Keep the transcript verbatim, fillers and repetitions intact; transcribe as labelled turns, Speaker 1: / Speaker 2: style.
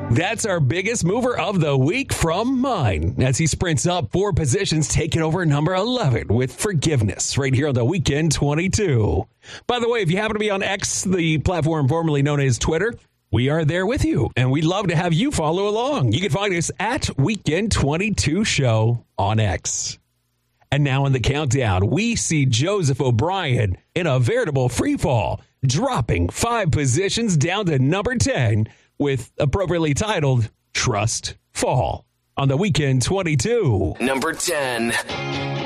Speaker 1: That's our biggest mover of the week from mine as he sprints up four positions, taking over number eleven with Forgiveness right here on the Weekend twenty-two. By the way, if you happen to be on X, the platform formerly known as Twitter, we are there with you, and we'd love to have you follow along. You can find us at Weekend twenty-two Show on X. And now in the countdown, we see Joseph O'Brien in a veritable freefall, dropping five positions down to number ten with appropriately titled Trust Fall on the Weekend twenty-two.
Speaker 2: Number ten.